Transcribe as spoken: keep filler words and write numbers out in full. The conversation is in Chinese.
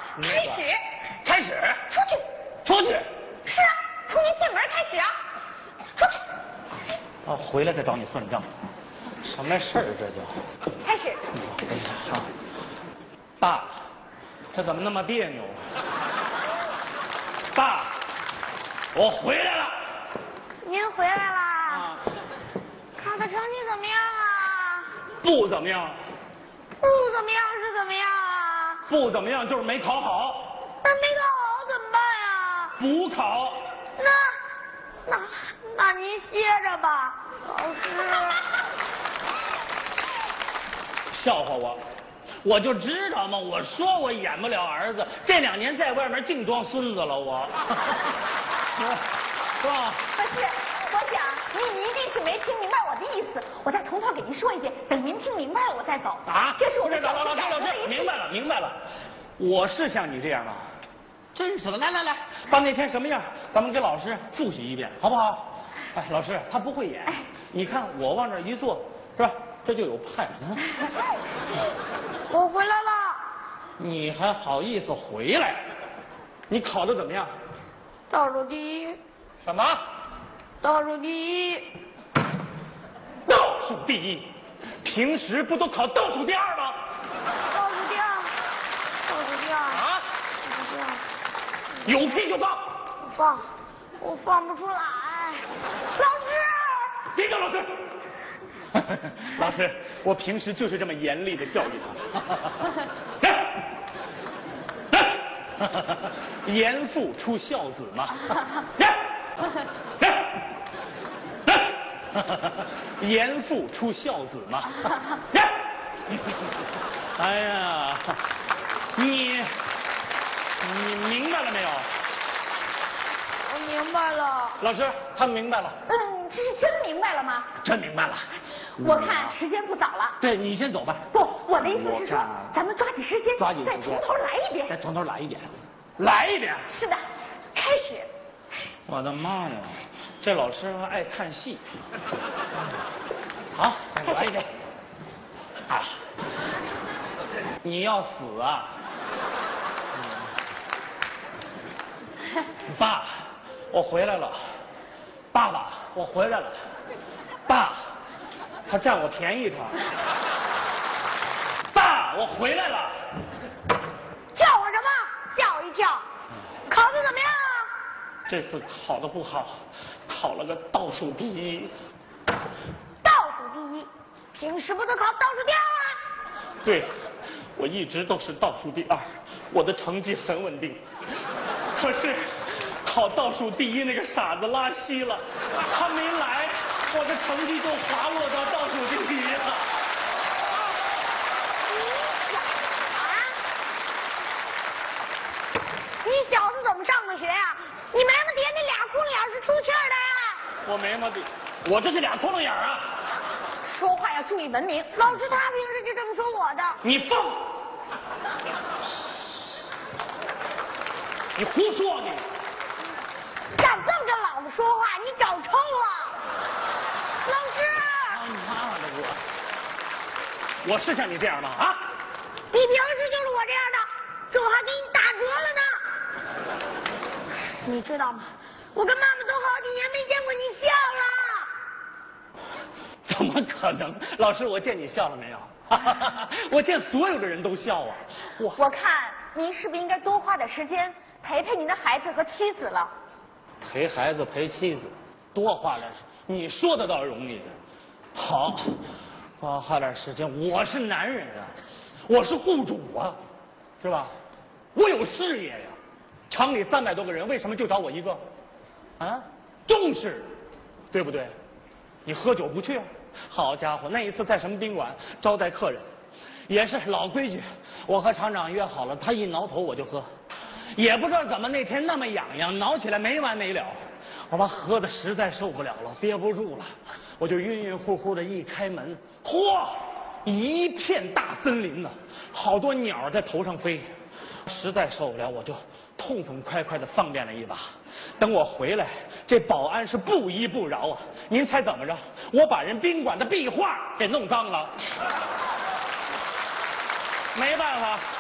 开始， 开始， 出去， 出去。 是啊，从你进门开始啊，出去。 啊，回来再找你算账，什么事儿这叫？ 开始。 哎呀，好，爸，这怎么那么别扭？爸，我回来了。 您回来啦？ 啊， 考的成绩怎么样啊？ 不怎么样。 不怎么样是怎么样啊？ 不怎么样就是没考好。 那没考好怎么办呀？ 补考。 那那那您歇着吧，老师。 笑话我，我就知道嘛！我说我演不了儿子，这两年在外面净装孙子了，我。是吧？ 不是，我想您一定是没听明白我的意思，我再从头给您说一遍，等您听明白了我再走。 啊！ 这是我不是， 的老老师老师，明白了明白了，我是像你这样吗？真是的，来来来，把那天什么样，咱们给老师复习一遍，好不好？哎，老师他不会演， 哎、 你看我往这一坐，是吧？这就有派呢。 我回来了。 你还好意思回来？你考的怎么样？ 倒数第一。 什么？ 倒数第一。 倒数第一？平时不都考倒数第二吗？ 倒数第二。倒数第二。 啊？ 倒数第二。 有屁就放。 放，我放不出来。老师。 别叫老师。老师，我平时就是这么严厉的教育他。严父出孝子嘛。严父出孝子嘛。哎呀，你你明白了没有？ 我明白了。 老师，他们明白了。 嗯，这是真明白了吗？ 真明白了。 我看时间不早了。 对，你先走吧。 不，我的意思是说， 我看咱们抓紧时间， 抓紧时间再从头来一遍。 再从头来一遍，来一遍。 是的，开始。 我的妈呀，这老师还爱看戏。好，再来一遍。啊，你要死啊！嗯、爸，我回来了。爸爸，我回来了。爸，他占我便宜他。爸，我回来了。 叫我什么？吓我一跳。考的怎么样啊？ 这次考的不好，考了个倒数第一。 倒数第一，平时不都考倒数第二吗？ 对，我一直都是倒数第二，我的成绩很稳定。可是考倒数第一那个傻子拉稀了，他没来，我的成绩就滑落到倒数第一了。 你小子怎么上的学呀、啊？你眉毛底下那俩窟窿眼是出气儿的呀？ 我眉毛底，我这是俩窟窿眼啊！ 说话要注意文明。老师他平时就这么说我的。 你放！你胡说你！ 敢这么跟老子说话，你找抽了！老师！ 他妈的我！我是像你这样吗？啊！ 你平时就是我这样的，这我还给你打折了呢。你知道吗？我跟妈妈都好几年没见过你笑了。 怎么可能？老师，我见你笑了没有？我见所有的人都笑啊！ 我我看您是不是应该多花点时间陪陪您的孩子和妻子了？ 陪孩子陪妻子，多花点时间，你说的倒是容易的。好，多花点时间。我是男人啊，我是户主啊，是吧？我有事业呀。厂里三百多个人，为什么就找我一个？啊，重视，对不对？你喝酒不去啊？好家伙，那一次在什么宾馆招待客人，也是老规矩，我和厂长约好了，他一挠头我就喝，也不知道怎么那天那么痒痒，挠起来没完没了，我把喝的实在受不了了，憋不住了，我就晕晕乎乎的一开门，嚯，一片大森林呢，好多鸟在头上飞，实在受不了，我就痛痛快快的放便了一把。等我回来，这保安是不依不饶啊！您猜怎么着？我把人宾馆的壁画给弄脏了，没办法。